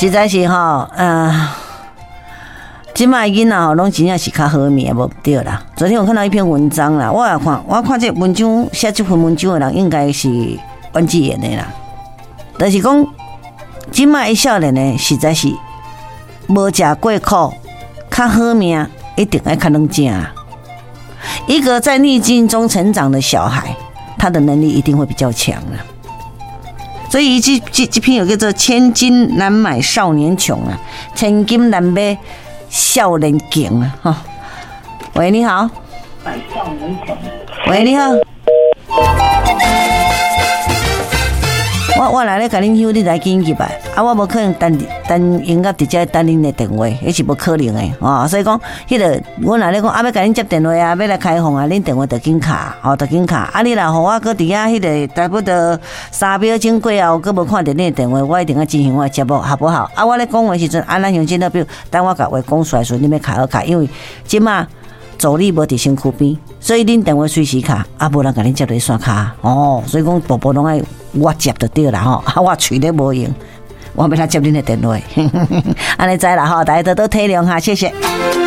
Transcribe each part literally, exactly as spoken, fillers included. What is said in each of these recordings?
实在是吼，呃，即摆囡仔吼，拢真正是较好命，无对啦。昨天我看到一篇文章啦，我也看，我看这文章写这篇文章的人应该是阮志妍的啦，就是讲，即摆的少年呢，实在是无食过苦，较好命一定要较能正啦。一个在逆境中成长的小孩，他的能力一定会比较强啦。所以这这这篇有叫做“千金难买少年穷”啊，千金难买少年强啊！哈，喂，你好。买少年穷。喂，你好。我我来咧，甲恁休，你来紧入来。啊，我无可能单单用到直接单恁的电话，迄是无可能的哦。所以讲，迄个我来咧讲，啊要甲恁接电话啊，要来开放啊，恁电话就紧卡，哦，就紧卡。啊，你若互我搁伫遐迄个差不多三秒钟过后，搁无看到恁的电话，我一定要进行我的节目，好不好？啊，我咧讲话时阵，啊，咱用这个表，等我甲话讲出来时，你要卡好卡，因为即马助理无伫身躯边，所以恁电话随时卡，啊，无人甲恁接落线卡哦。所以讲，步步拢爱我接就对啦吼，啊，我喙咧无用。我要他接恁的电话，安尼知啦吼，大家多多体谅哈，谢谢。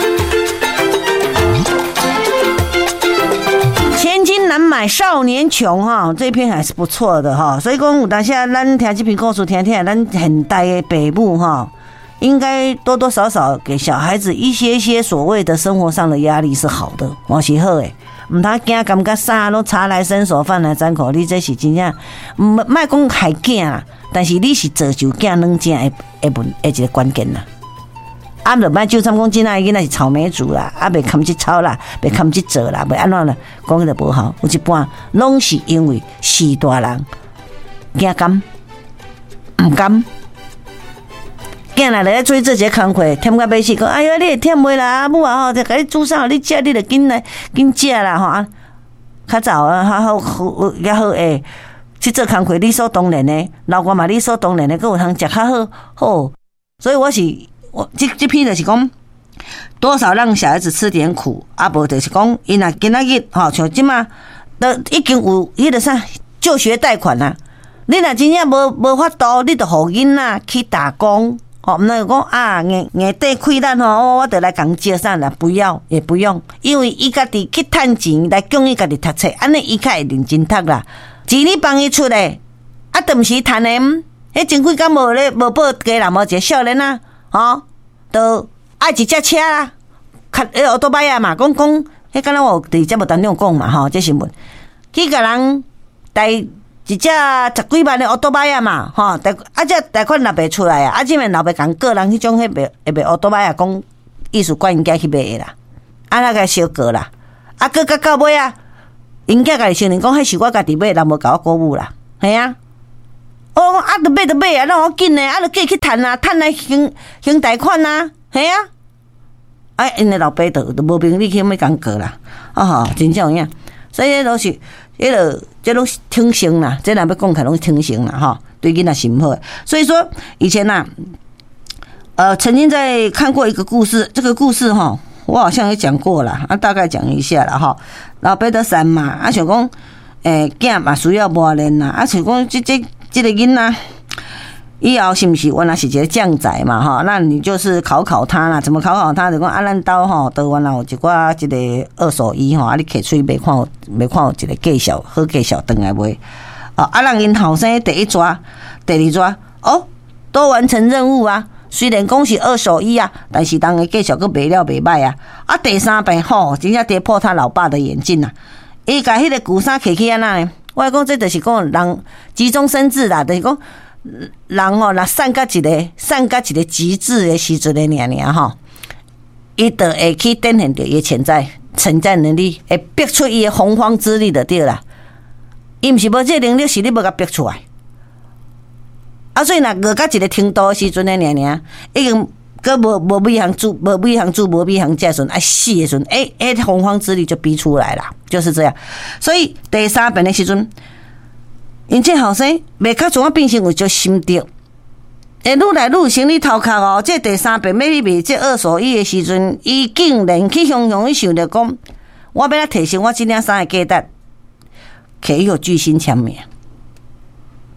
千金难买少年穷哈，这篇还是不错的哈。所以讲，有当下咱听这篇故事，听听咱现代的北部哈，应该多多少少给小孩子一些些所谓的生活上的压力是好的，我是好的。唔通惊感觉啥拢茶来伸手，饭来张口，你这是真正唔莫讲害囝啦，但是你是造就囝软正的的问的一个关键啦。啊，就莫就参讲真仔囡仔是草莓族啦，啊，袂堪去操啦，袂堪去做啦，袂安怎啦，讲得无好。有一半拢是因为是大人惊甘唔甘。囝来来做这些工课，忝到要死，讲哎呀，你会忝袂啦？阿母啊吼，就甲你煮啥，你食你就紧来紧食啦吼啊！较早啊，较好好也好诶，去做工课理所当然的，老瓜嘛理所当然的，佮有通食较好好。所以我是我这这篇就是讲，多少让小孩子吃点苦，啊无就是讲，因若今仔日吼，像即马都已经有迄个啥就学贷款啦。你若真正无无法度，你就互囡仔去打工。哦，毋能讲啊，硬硬底亏咱吼，我得来共借啥啦？不要，也不用，因为伊家己去趁钱来供伊家己读册，安尼伊较会认真读啦。钱你帮伊出来，啊，顿时趁的，迄前几工无咧无报家人无一个少年啊，吼，都爱一只车啦，开迄奥多摆啊嘛，讲讲，迄敢若我伫节目当中讲嘛，吼，这新闻，去甲人带。一只十几万的奥多摆啊嘛，吼，贷啊这贷款若袂出来啊，啊这边老爸讲个人迄种迄卖迄卖奥多摆啊，讲意思管因家去买的啦，啊那个小过啦，啊个到到尾啊，因家家己承认讲，迄是我家己买，人无甲我鼓舞啦，系啊，哦啊，着买着买啊，让我紧呢，啊，着计去趁啊，趁来还还贷款啊，系啊，啊因的老爸着着无凭你去咩讲过啦，啊吼，真正有影，所以都是。迄个，这拢是天性啦，这若要讲起来拢是天性啦，哈，对囡仔是唔好。所以说，以前呐、啊，呃，曾经在看过一个故事，这个故事哈，我好像也讲过啦，啊，大概讲一下啦，哈。老爸得山嘛，啊，想讲，诶、欸，囝嘛需要磨练啦，啊，想讲这这这个囡仔。以后是不是原来是一个将仔嘛哈？那你就是考考他啦，怎么考考他？就讲啊，咱兜吼，都原来有一寡一个二手衣吼，啊，你摕出去卖看有，卖看有一个介绍好介绍转来卖。哦，啊，让因后生第一抓，第二抓，哦，都完成任务啊。虽然讲是二手衣啊，但是当个介绍个卖了袂歹啊。啊，第三遍吼，真正跌破他老爸的眼镜啊！伊甲迄个旧衫摕去安那呢？我讲这就是讲人急中生智啦，就是讲。人吼，若散到一个散到一个极致的时阵的尔尔吼，伊就会去展现着伊潜在存在能力，会逼出伊的洪荒之力就对啦。伊毋是无这能力，是你无甲逼出来。啊，所以若饿到一个程度的时阵的尔尔，已经佮无无米通煮，无米通煮，无米通食时阵，爱死的时阵，诶、欸、诶，洪荒之力就逼出来啦，就是这样。所以第三遍的时阵。因这后生袂较怎啊变成有足心得，诶，愈来愈生理头壳哦。这第三遍要去卖这二手衣的时阵，伊竟然去雄雄去想着讲，我要来提升我这领衫的价值，可以有巨星签名。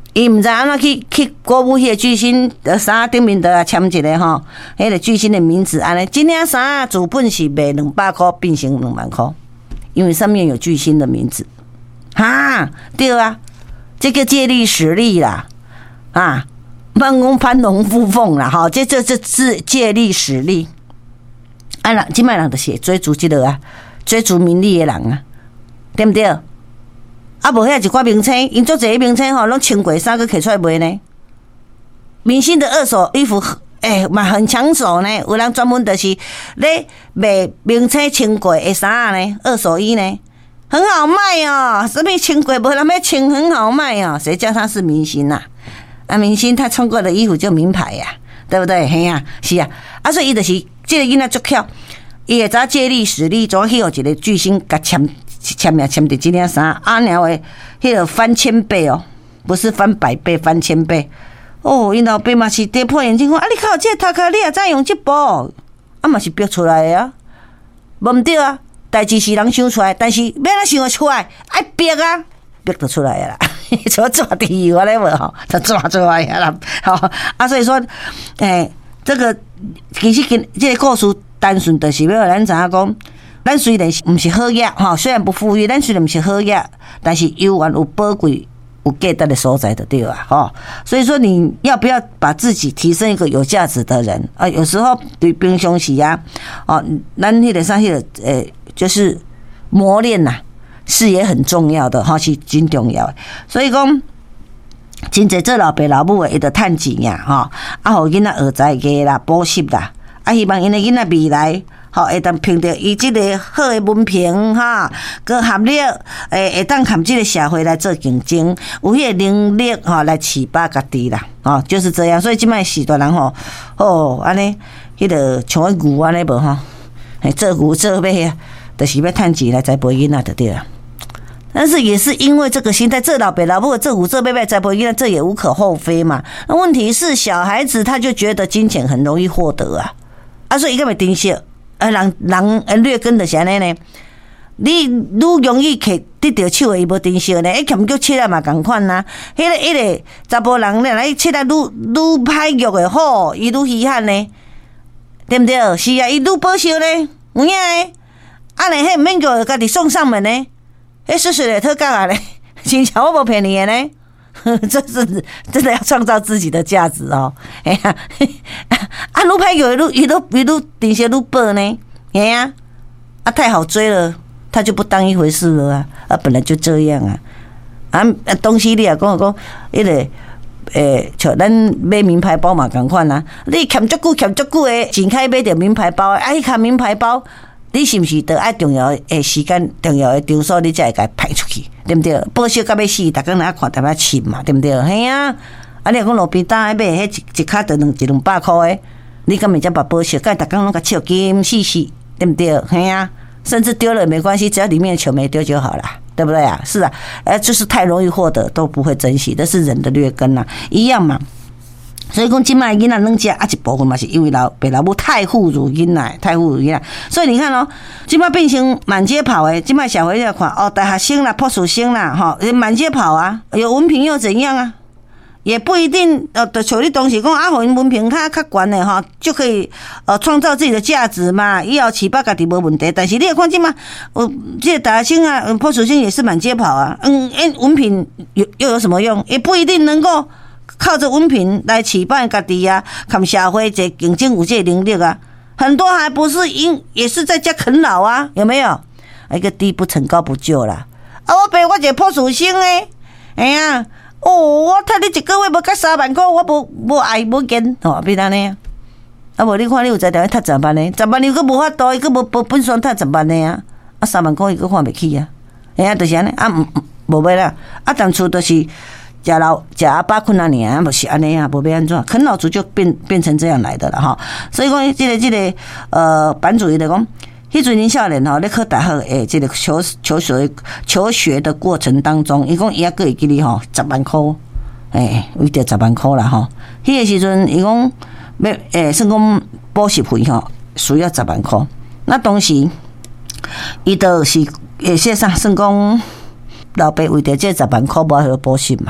伊毋知安怎去去国母迄个巨星的衫顶面的签一个吼，迄个巨星的名字安尼，这领衫主本是卖两百块，变成两万块，因为上面有巨星的名字。哈，对啊，这个借力使力啦，啊，慢工攀龙附凤啦，哈，这这这是借力使力。啊，人即摆人就是追逐即个啊，追逐名利的人啊，对不对？啊，无遐一寡名称，因做这些名称吼，拢穿过衫个摕出来卖呢。明星的二手衣服，诶、欸，嘛很抢手呢。有人专门就是咧卖名称穿过的衫呢，二手衣呢，很好卖哦。什么穿过无人要穿，很好卖哦。谁叫他是明星啊？啊，明星他穿过的衣服就名牌呀、啊，对不对？嘿呀、啊，是啊。啊，所以伊就是。这个囡仔足巧，伊会知借力使力，怎去互一个巨星甲签签名签伫这领衫，啊，然后诶，迄个翻千倍哦，不是翻百倍，翻千倍。哦，因老爸嘛是跌破眼镜讲，啊，你靠这头壳，你也知用这部，啊嘛是逼出来的啊，无毋对啊，代志是人想出来，但是要哪想得出来，爱逼啊，逼得出来啦。所抓地我咧无吼，就抓出来啦，吼啊，所以说，诶、欸。这个其实跟这个故事单纯就是要咱知影讲，咱虽然不是好业哈，虽然不富裕，咱虽然不是好业，但是有缘有宝贵有价值的所在的对啊哈。所以说你要不要把自己提升一个有价值的人啊？有时候对平常时啊，哦，咱迄个啥迄个诶，就是磨练呐、啊，是也很重要的哈，是真重要的。所以讲。真侪做老爸老母的，会得趁钱呀，吼，啊，互囡仔学才艺啦、补习啦，啊，希望因的囡仔未来，吼，会当凭着伊即个好的文凭，哈，佮学历，诶，会当含即个社会来做竞争，有迄个能力，吼，来饲饱家己啦，哦，就是这样。所以即摆时代人吼，哦，安尼，迄个像个牛安尼无吼，嘿，做牛做马啊，就是要趁钱来栽培囡仔就对了。但是也是因为这个心态，这老爸老母这五这辈辈在不一样，这也无可厚非嘛。那问题是小孩子他就觉得金钱很容易获得啊，啊，所以伊个咪珍惜，啊，人人劣根就是安尼呢。你愈容易摕得到手的，伊无珍惜呢。迄欠叫七啊嘛共款呐。迄个迄个查甫人咧，来七啊愈愈歹玉的好，伊愈稀罕呢，对不对？是啊，伊愈保守呢，有影呢。啊，咧迄免叫家己送上门呢。哎，水水的特干啊嘞，真巧我无骗你的呢，这是真的要创造自己的价值哦。哎呀，啊，愈歹有愈愈愈愈顶些愈薄呢，哎呀，啊太好追了，他就不当一回事了啊，啊本来就这样啊，啊东西你也讲讲，迄个诶，像咱买名牌包嘛共款啊，你欠足久欠足久的钱开买着名牌包，啊，迄卡名牌包。你是不是得爱重要的时间、重要的场所，你才会甲派出去，对不对？保守到要死，逐工来看，逐摆亲嘛，对不对？嘿啊，啊，你讲路边摊买迄一一卡得两一两百块的，你敢咪才把保守？甲逐工拢甲笑金死死，对不对？嘿啊，甚至丢了也没关系，只要里面的球没丢就好了，对不对啊？是啊，呃，就是太容易获得，都不会珍惜，这是人的劣根呐、啊，一样嘛。所以讲，即摆囡仔软食啊，一部分嘛是因为老爸老母太护住囡仔，太护住囡仔。所以你看哦，即摆变成满街跑诶，即摆小孩要看哦，大学生啦、博士生啦，哈，满街跑啊，有文凭又怎样啊？也不一定呃，就像你当时讲啊，互因文凭较较悬诶哈，就可以呃创造自己的价值嘛，以后饲饱家己无问题。但是你也看即摆，呃，这个大学生啊、博士生也是满街跑啊，嗯，诶，文凭有又有什么用？也不一定能够。靠着文凭来饲饱家己啊，看社会这竞争有这能力啊，很多还不是因也是在家啃老啊，有没有？一个低不成高不就啦。啊，我爸我一个博士生诶，哎呀，哦，我趁你一个月无甲三万块，我无无爱无见，哦，变安尼啊。啊，无你看你有才调去趁十万呢，十万你佫无法度，伊佫无无本事趁十万呢啊，啊三万块伊佫看袂起啊，哎呀，就是安尼啊，无袂啦，啊，当初都是。食老食阿爸困难年，不是安尼啊，无要安怎？啃老族就变变成这样来的了哈。所以讲，这个这个呃，版主伊来讲，迄阵年少年吼，咧考大学诶，这个求求学求学的过程当中，伊讲伊还佫会记哩吼，十万块，诶，为着十万块啦吼。迄个时阵，伊讲要诶，算讲补习费吼，需要十万块。那当时伊就是诶，说啥算讲老爸为着这十万块无去补习嘛。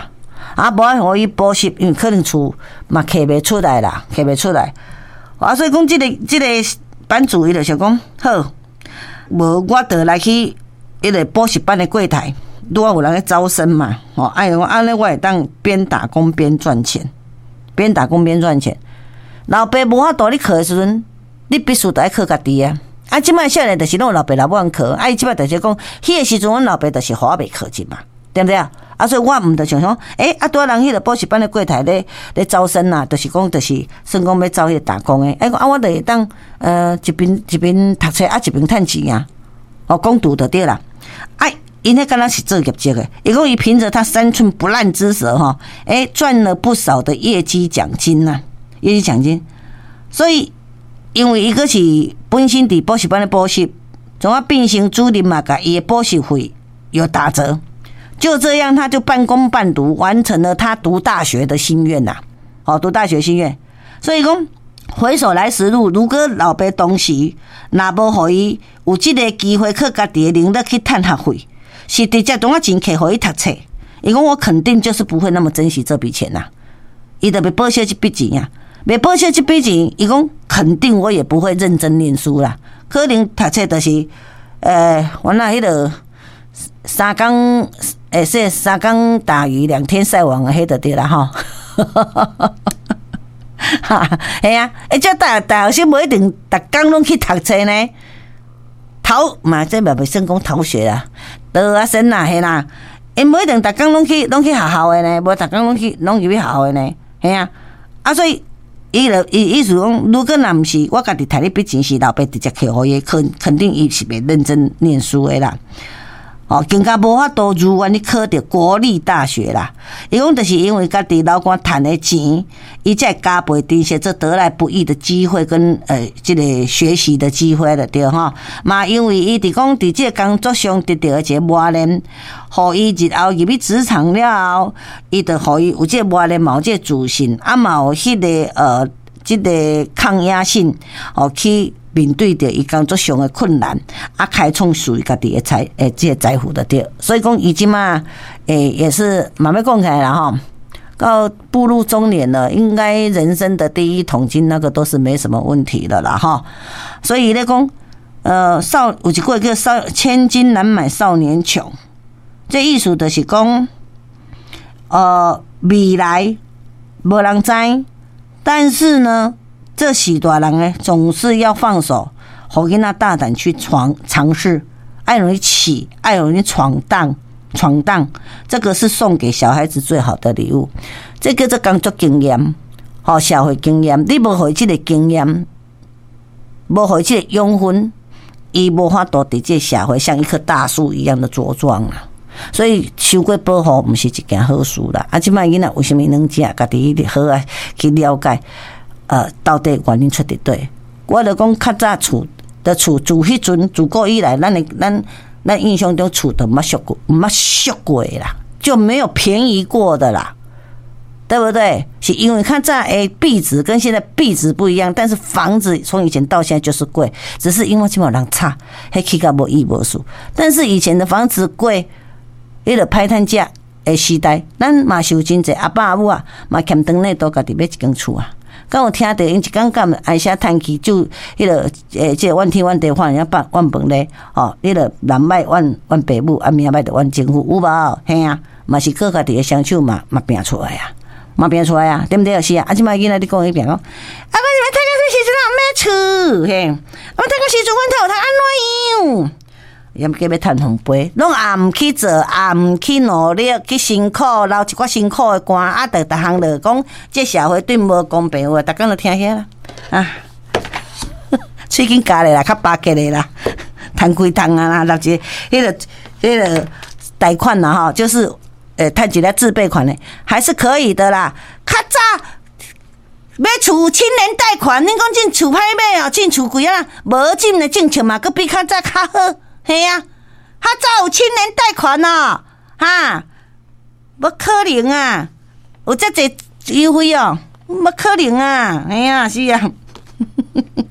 啊，无爱互伊补习，因为可能厝嘛摕袂出来啦，摕袂出来。啊，所以讲，即、這个即、這个班主伊就想讲，好，无我得来去迄个补习班的柜台，拄好有人咧招生嘛，哦，哎，我安尼我会当边打工边赚钱，边打工边赚钱。老爸无法度你课的时阵，你必须得爱靠家己啊。啊，即摆少年就是拢老爸老母通课，啊，伊即摆就是讲，迄个时阵阮老爸就是互我袂课进嘛，对不对啊？啊，所以我毋着想讲，诶、欸，啊，拄仔人迄个补习班的柜台咧咧招生啊，就是讲，就是算讲要招迄个打工诶，哎、欸，啊，我就会当呃一边一边读册啊，一边趁钱啊，哦，攻读就对啦。哎、啊，因迄敢若是做业绩诶，伊讲伊凭着他三寸不烂之舌哈，诶、欸，赚了不少的业绩奖金呐、啊，业绩奖金。所以因为伊个是本身伫补习班的补习，总要变成主任嘛，甲伊的补习费有打折。就这样，他就半工半读，完成了他读大学的心愿呐、啊。好，读大学心愿。所以讲，回首来时路，如果老爸当时若无互伊有这个机会，靠家己的能力去赚学费，是直接当我钱摕互伊读册。伊讲我肯定就是不会那么珍惜这笔钱呐、啊。伊就要报销这笔钱呀、啊，要报销这笔钱，伊讲肯定我也不会认真念书啦。可能读册就是，呃，原来迄个三工。诶，说三更打鱼两天晒网的迄就对啦吼，哈，系啊，诶，这大大学生无一定逐工拢去读册呢，逃嘛，这嘛袂算讲逃学啦，倒啊先啦，系啦，因无一定逐工拢去拢去学校的呢，无逐工拢去拢入去学校的呢，系啊，啊所以伊就伊意思讲，如果若毋是我家己摕你笔钱是老爸直接摕互伊，肯肯定伊是袂认真念书的啦。哦，更加无法度如愿去考到国立大学啦。伊讲就是因为家己老倌赚的钱，伊才加倍珍惜这得来不易的机会跟呃这个学习的机会了，对哈。嘛，因为伊伫讲伫这个工作上得到一个磨练，互伊日后入去职场了后，伊就互伊有这个磨练，嘛有这个自信，啊嘛有迄个呃这个抗压性，哦去。面对着伊工作上的困难，啊，开创属于家己的财诶，这个财富的对。所以讲，伊即嘛诶也是慢慢讲起来了哈。到步入中年了，应该人生的第一桶金，那个都是没什么问题的啦哈。所以咧讲，呃，少有一句叫少千金难买少年穷，这意思就是讲，呃，未来无人知，但是呢。这许多人呢，总是要放手，互囡仔大胆去闯尝试，爱容易起，爱容易闯荡，闯荡，这个是送给小孩子最好的礼物。这个叫做工作经验，好社会经验，你无互伊这个经验，无互伊这个养分，伊无法度伫这社会像一棵大树一样的茁壮啦。所以受过保护，不是一件好事啦。啊，即摆囡仔为什么能这样？家己好啊去了解。呃，到底原因出伫对？我就讲较早厝的厝，自迄阵自古以来，咱的咱咱印象中厝都毋捌俗过，毋捌俗过啦，就没有便宜过的啦，对不对？是因为看早诶币值跟现在币值不一样，但是房子从以前到现在就是贵，只是因为今有人差，迄起价无意无数。但是以前的房子贵，迄个歹趁价诶时代，咱嘛是有真济阿爸阿母啊，嘛欠长内都家己买一间厝啊。刚有听到因一讲讲爱写叹气，就迄个诶，即个怨天怨地，换人家办怨饭咧，哦，迄个人歹怨怨爸母，啊命歹就怨政府，有无？嘿啊，嘛是靠家己诶双手嘛嘛拼出来啊，嘛拼出来啊，对不对？是啊，啊，即摆囡仔你讲迄边讲，啊，我是要趁个时阵买厝，嘿，我趁个时阵阮头通安怎样？也叫要趁红杯，拢也毋去做，也毋去努力，去辛苦，流一寡辛苦的汗，啊，逐逐项就讲，这社会对无公平，我逐工就听遐啦，啊，喙紧夹咧啦，较巴结咧啦，趁几趁啊啦，六一个迄个迄个贷款啦吼，就是呃，趁一个自备款咧，还是可以的啦。较早买厝青年贷款，恁讲进厝歹买哦，进厝贵啊，无进的政策嘛，佫比较早较好。嘿呀、啊，较早有青年贷款哦，哈，无可能啊，有遮济优惠哦，无可能啊，哎呀，是啊，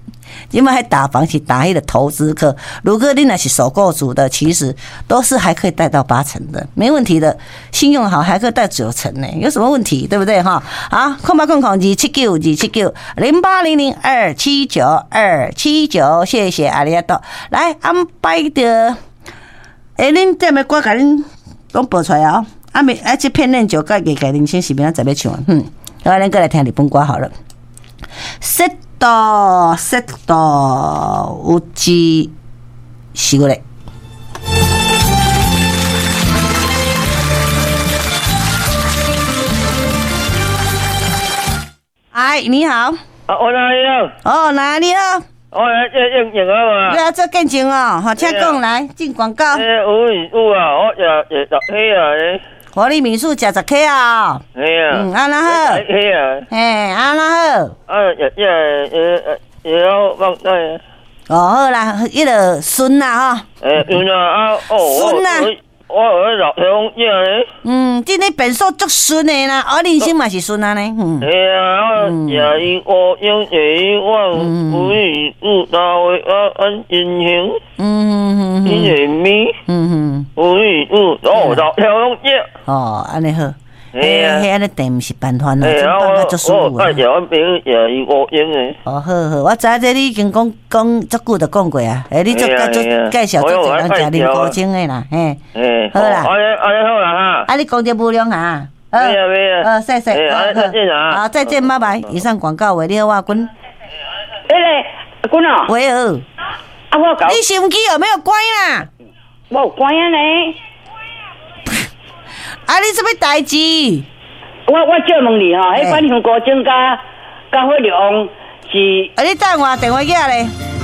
因为还打房是打迄个投资客。如果你那是首购族的，其实都是还可以贷到八成的，没问题的。信用好还可以贷九成呢，有什么问题？对不对哈？好，空八空空二七九二七九零八零零二七九二七九，谢谢阿里亚多。来安排的，哎，恁这么歌给恁拢播出来啊？啊没，啊这片恁就该给给恁先是明仔载要唱啊，嗯，然后咱过来听日本歌好了。色到色到有之是过来。哎，你好。 啊，我哪里了？ 哦，哪里了？ 我来这应应啊嘛。 你要做见证哦，好，请讲来进广告。 诶，有有啊，我也也十起啊咧。 华丽民宿食十 K 啊。 系啊。 嗯，安那好。 十起啊。 嘿，安那好。 啊，也也也也要放在。 哦，好啦，迄个孙啦吼。 诶，孙啊啊哦。 孙啊。 我我老乡爷咧。 嗯，今日变数足顺的啦，我人生嘛是顺啊呢。嗯。 系啊，我也以我用也望不以不大为啊安进行。嗯嗯嗯。你人咪。嗯嗯。不以不哦老乡爷。 哦，安尼好。 嘿啊， 嘿，安尼定毋是办团啦，真办较足舒服。 我我我朋友也以我用的。 哦，好好，我知这你已经讲讲足久就讲过啊。诶，你足介足介绍足侪人食啉高精的啦，嘿。嘿，好啦。 安尼安尼好啦哈。 啊，你讲着无良啊。 没啊没啊。 呃，谢谢。 好，再见啊。 好，再见，拜拜。以上广告为你好，我君。 诶嘞，君哦。 喂哦。 啊，我搞。 你收音机有没有关啦？ 我有关啊呢。 啊，你什么代志？ 我我借问你吼，迄番香菇精加加火龙是？ 啊，你等我电话机咧。